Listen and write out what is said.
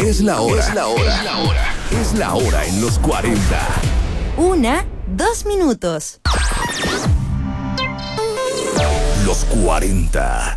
Es la hora. Es la hora en los 40. 2 minutos. Los 40.